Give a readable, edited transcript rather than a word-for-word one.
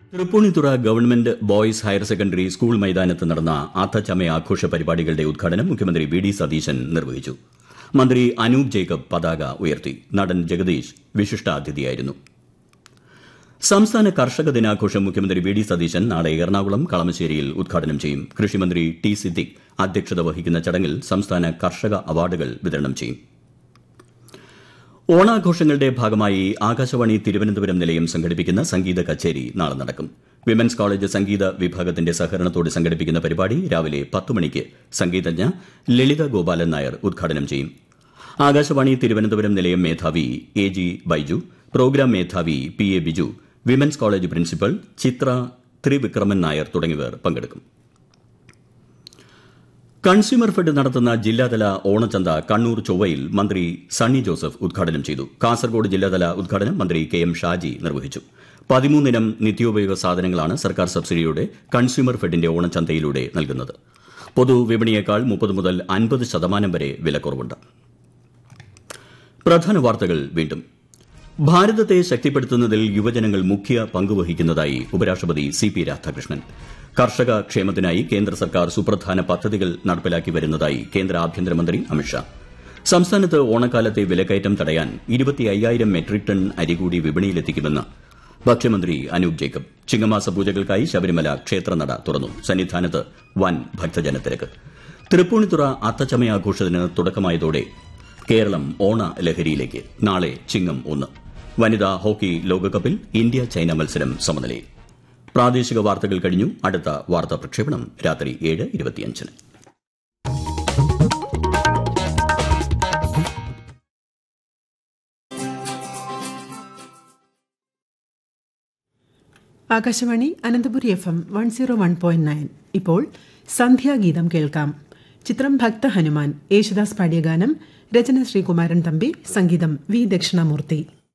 Tripunithura government boys higher secondary school മൈതാനത്ത് നടന്ന അത്തച്ചമയ ആഘോഷ പരിപാടികളുടെ ഉദ്ഘാടനം മുഖ്യമന്ത്രി വി ഡി സതീശൻ നിർവഹിച്ചു. മന്ത്രി അനൂപ് ജേക്കബ് പതാക ഉയർത്തി. നടൻ ജഗദീഷ് വിശിഷ്ടാതിഥിയായിരുന്നു. സംസ്ഥാന കർഷക ദിനാഘോഷം മുഖ്യമന്ത്രി വി ഡി സതീശൻ നാളെ എറണാകുളം കളമശ്ശേരിയിൽ ഉദ്ഘാടനം ചെയ്യും. കൃഷിമന്ത്രി ടി സിദ്ദിഖ് അധ്യക്ഷത വഹിക്കുന്ന ചടങ്ങിൽ സംസ്ഥാന കർഷക അവാർഡുകൾ വിതരണം ചെയ്യും. ഓണാഘോഷങ്ങളുടെ ഭാഗമായി ആകാശവാണി തിരുവനന്തപുരം നിലയം സംഘടിപ്പിക്കുന്ന സംഗീത കച്ചേരി നാളെ നടക്കും. വിമൻസ് കോളേജ് സംഗീത വിഭാഗത്തിന്റെ സഹകരണത്തോടെ സംഘടിപ്പിക്കുന്ന പരിപാടി രാവിലെ 10 മണിക്ക് സംഗീതജ്ഞ ലളിത ഗോപാലൻ നായർ ഉദ്ഘാടനം ചെയ്യും. ആകാശവാണി തിരുവനന്തപുരം നിലയം മേധാവി എ ജി ബൈജു, പ്രോഗ്രാം മേധാവി P A Biju, women's college principal ചിത്ര ത്രിവിക്രമൻ നായർ തുടങ്ങിയവർ പങ്കെടുക്കും. കൺസ്യൂമർ ഫെഡ് നടത്തുന്ന ജില്ലാതല ഓണച്ചന്ത കണ്ണൂർ ചൊവ്വയിൽ മന്ത്രി സണ്ണി ജോസഫ് ഉദ്ഘാടനം ചെയ്തു. കാസർഗോഡ് ജില്ലാതല ഉദ്ഘാടനം മന്ത്രി കെ എം ഷാജി നിർവഹിച്ചു. 13 ഇനം നിത്യോപയോഗ സാധനങ്ങളാണ് സർക്കാർ സബ്സിഡിയോടെ കൺസ്യൂമർ ഫെഡിന്റെ ഓണച്ചന്തയിലൂടെ നൽകുന്നത്. പൊതുവിപണിയേക്കാൾ 30 മുതൽ 50% വരെ വിലക്കുറവുണ്ട്. പ്രധാന വാർത്തകൾ വീണ്ടും. ഭാരതത്തെ ശക്തിപ്പെടുത്തുന്നതിൽ യുവജനങ്ങൾ മുഖ്യ പങ്കുവഹിക്കുന്നതായി ഉപരാഷ്ട്രപതി സി പി രാധാകൃഷ്ണൻ. കർഷക ക്ഷേമത്തിനായി കേന്ദ്ര സർക്കാർ സുപ്രധാന പദ്ധതികൾ നടപ്പിലാക്കി വരുന്നതായി കേന്ദ്ര ആഭ്യന്തരമന്ത്രി അമിത്ഷാ. സംസ്ഥാനത്ത് ഓണക്കാലത്തെ വിലക്കയറ്റം തടയാൻ 25,000 മെട്രിക് ടൺ അരി കൂടി വിപണിയിലെത്തിക്കുമെന്ന് ഭക്ഷ്യമന്ത്രി അനൂപ് ജേക്കബ്. ചിങ്ങമാസ പൂജകൾക്കായി ശബരിമല ക്ഷേത്രനട തുറന്നു. സന്നിധാനത്ത് വൻ ഭക്തജനത്തിരക്ക്. തൃപ്പൂണിത്തുറ അത്തച്ചമയാഘോഷത്തിന് തുടക്കമായതോടെ കേരളം ഓണ ലഹരിയിലേക്ക്. നാളെ ചിങ്ങം 1. വനിതാ ഹോക്കി ലോകകപ്പിൽ ഇന്ത്യ ചൈന മത്സരം സമനിലയിൽ. പ്രാദേശിക വാർത്തകൾ കഴിഞ്ഞു. അടുത്ത വാർത്താ പ്രക്ഷേപണം രാത്രി 7:25. ആകാശവാണി അനന്തപുരി FM 101.9. ഇപ്പോൾ സന്ധ്യാഗീതം കേൾക്കാം. ചിത്രം ഭക്ത ഹനുമാൻ. യേശുദാസ് പാടിയ ഗാനം. രചന ശ്രീകുമാരൻ തമ്പി. സംഗീതം വി ദക്ഷിണാമൂർത്തി.